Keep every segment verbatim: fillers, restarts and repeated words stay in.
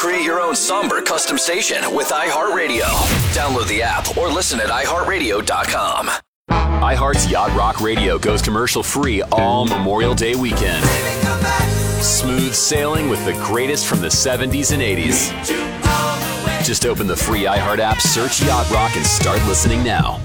Create your own somber custom station with iHeartRadio. Download the app or listen at i heart radio dot com. iHeart's Yacht Rock Radio goes commercial-free all Memorial Day weekend. Smooth sailing with the greatest from the seventies and eighties. Just open the free iHeart app, search Yacht Rock, and start listening now.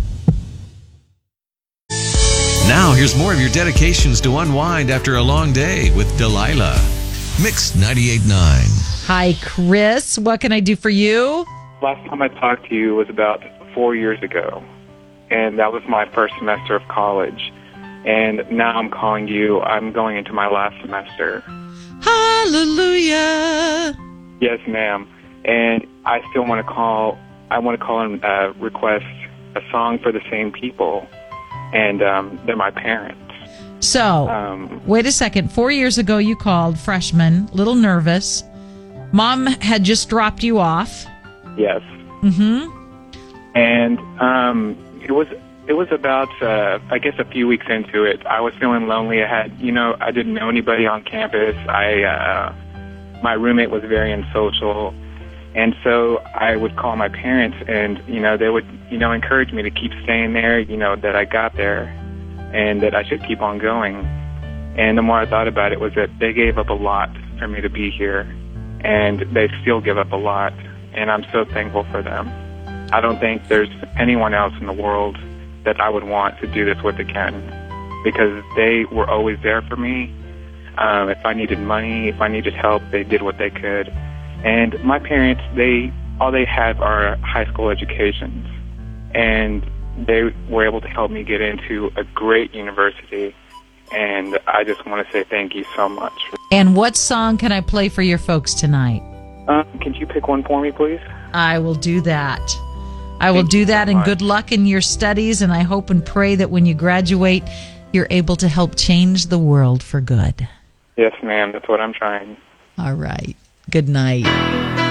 Now, here's more of your dedications to unwind after a long day with Delilah. Mix ninety-eight point nine. Hi, Chris. What can I do for you? Last time I talked to you was about four years ago, and that was my first semester of college. And now I'm calling you. I'm going into my last semester. Hallelujah. Yes, ma'am. And I still want to call. I want to call and uh, request a song for the same people, and um, they're my parents. So, Um, wait a second. Four years ago, you called, freshman, little nervous. Mom had just dropped you off. Yes. Mm-hmm. And um, it was it was about uh, I guess a few weeks into it. I was feeling lonely. I had you know I didn't know anybody on campus. I uh, my roommate was very unsocial, and so I would call my parents, and you know they would you know encourage me to keep staying there. You know that I got there, and that I should keep on going. And the more I thought about it, was that they gave up a lot for me to be here, and they still give up a lot, and I'm so thankful for them. I don't think there's anyone else in the world that I would want to do this with again, because they were always there for me. Um, if I needed money, if I needed help, they did what they could. And my parents, they all they have are high school educations, and they were able to help me get into a great university. And I just want to say thank you so much. And what song can I play for your folks tonight? Um, can you pick one for me, please? I will do that. I will Thank do you so that, and much. good luck in your studies, and I hope and pray that when you graduate, you're able to help change the world for good. Yes, ma'am. That's what I'm trying. All right. Good night.